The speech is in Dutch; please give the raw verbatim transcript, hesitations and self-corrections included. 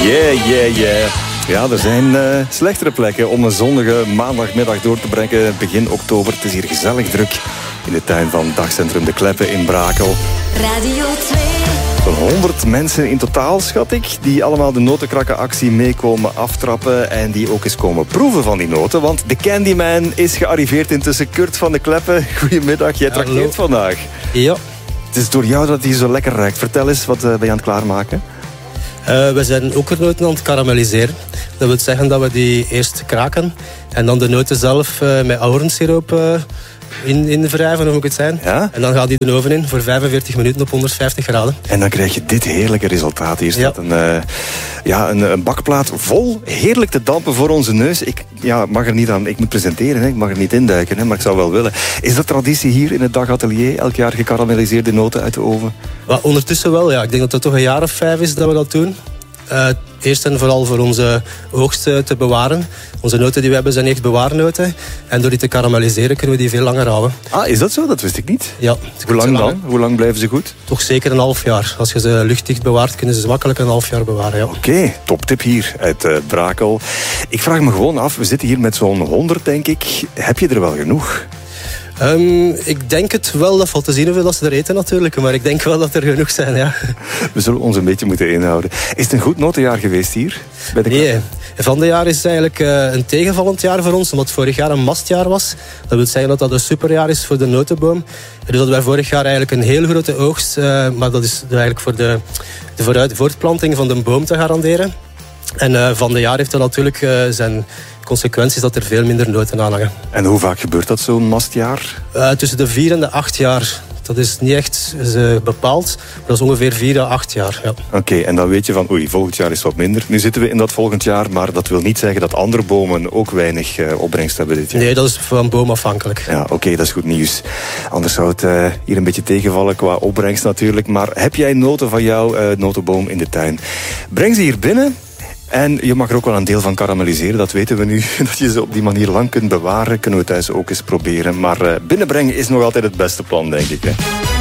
Yeah, yeah, yeah. Ja, er zijn uh, slechtere plekken om een zonnige maandagmiddag door te brengen begin oktober. Het is hier gezellig druk in de tuin van Dagcentrum De Kleppen in Brakel. Radio twee. Zo'n honderd mensen in totaal, schat ik, die allemaal de notenkrakkenactie meekomen aftrappen en die ook eens komen proeven van die noten. Want de Candyman is gearriveerd intussen. Kurt van De Kleppen, goedemiddag. Jij trakteert vandaag. Ja. Het is door jou dat hij zo lekker ruikt. Vertel eens, wat uh, ben je aan het klaarmaken? Uh, we zijn oekernoten aan het karamelliseren. Dat wil zeggen dat we die eerst kraken en dan de noten zelf uh, met ahornsiroop uh, in, in wrijven, hoe moet ik het zijn. Ja? En dan gaat die de oven in voor vijfenveertig minuten op honderdvijftig graden. En dan krijg je dit heerlijke resultaat. Hier staat ja. een, uh, ja, een, een bakplaat vol heerlijk te dampen voor onze neus. Ik ja, mag er niet aan, ik moet presenteren, hè. Ik mag er niet induiken, hè, maar ik zou wel willen. Is dat traditie hier in het dagatelier? Elk jaar gekarameliseerde noten uit de oven? Maar ondertussen wel, ja. Ik denk dat het toch een jaar of vijf is dat we dat doen. Uh, eerst en vooral voor onze oogst uh, te bewaren. Onze noten die we hebben zijn echt bewaarnoten. En door die te karamelliseren kunnen we die veel langer houden. Ah, is dat zo? Dat wist ik niet. Ja. Hoe lang dan? Hoe lang blijven ze goed? Toch zeker een half jaar. Als je ze luchtdicht bewaart, kunnen ze ze makkelijk een half jaar bewaren. Ja. Oké, okay, toptip hier uit uh, Brakel. Ik vraag me gewoon af, we zitten hier met zo'n honderd, denk ik. Heb je er wel genoeg? Um, ik denk het wel, dat valt te zien hoeveel dat ze er eten natuurlijk. Maar ik denk wel dat er genoeg zijn, ja. We zullen ons een beetje moeten inhouden. Is het een goed notenjaar geweest hier? Bij de nee, van de jaar is het eigenlijk uh, een tegenvallend jaar voor ons. Omdat vorig jaar een mastjaar was. Dat wil zeggen dat dat een superjaar is voor de notenboom. Dus dat wij vorig jaar eigenlijk een heel grote oogst. Uh, maar dat is eigenlijk voor de, de vooruit, voortplanting van de boom te garanderen. En uh, van de jaar heeft dat natuurlijk uh, zijn consequenties dat er veel minder noten aan hangen. En hoe vaak gebeurt dat, zo'n mastjaar? Uh, tussen de vier en de acht jaar. Dat is niet echt uh, bepaald, maar dat is ongeveer vier à acht jaar. Ja. Oké, okay, en dan weet je van, oei, volgend jaar is het wat minder. Nu zitten we in dat volgend jaar, maar dat wil niet zeggen dat andere bomen ook weinig uh, opbrengst hebben dit jaar. Nee, dat is van boom afhankelijk. Ja, oké, okay, dat is goed nieuws. Anders zou het uh, hier een beetje tegenvallen qua opbrengst natuurlijk. Maar heb jij noten van jouw uh, notenboom in de tuin? Breng ze hier binnen. En je mag er ook wel een deel van karamelliseren, dat weten we nu. Dat je ze op die manier lang kunt bewaren, kunnen we thuis ook eens proberen. Maar uh, binnenbrengen is nog altijd het beste plan, denk ik. Hè.